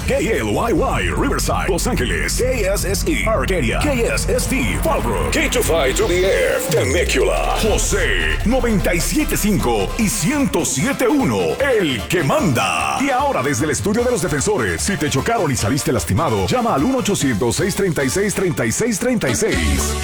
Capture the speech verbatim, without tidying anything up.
K L Y Y, Riverside, Los Ángeles, K S S E, Arcadia, K S S T, Fallbrook, K veinticinco to the F, Temecula, José, noventa y siete punto cinco y ciento siete punto uno, el que manda. Y ahora desde el estudio de los defensores, si te chocaron y saliste lastimado, llama al uno ochocientos, seiscientos treinta y seis, treinta y seis treinta y seis.